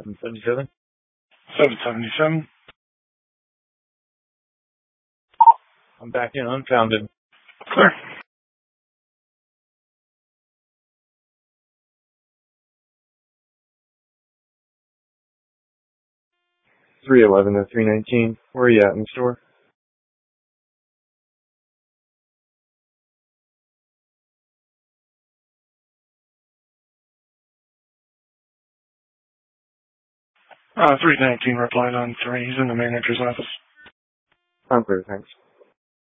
777. 777. I'm back in unfounded. Clear. 311 to 319. Where are you at in the store? Uh, 319 replied on 3. He's in the manager's office. I'm clear, thanks.